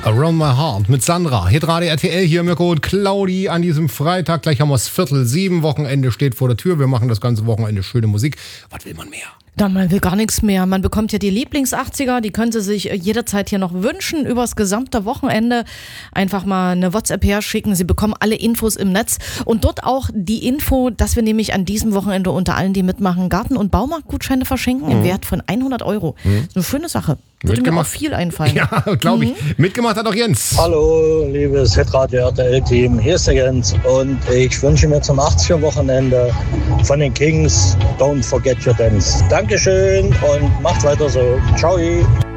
Around My Heart mit Sandra. Hitradio RTL, hier Mirko und Claudi an diesem Freitag. Gleich haben wir es 6:45. Wochenende steht vor der Tür. Wir machen das ganze Wochenende schöne Musik. Was will man mehr? Na, man will gar nichts mehr. Man bekommt ja die Lieblings-80er, die können Sie sich jederzeit hier noch wünschen, übers gesamte Wochenende. Einfach mal eine WhatsApp herschicken. Sie bekommen alle Infos im Netz und dort auch die Info, dass wir nämlich an diesem Wochenende unter allen, die mitmachen, Garten- und Baumarktgutscheine verschenken im Wert von 100 €. Das ist eine schöne Sache. Würde mir auch viel einfallen. Ja, glaube ich. Mitgemacht hat auch Jens. Hallo, liebes Hitradio RTL-Team, hier ist der Jens und ich wünsche mir zum 80er-Wochenende von den Kings Don't Forget Your Dance. Dankeschön und macht weiter so. Ciao.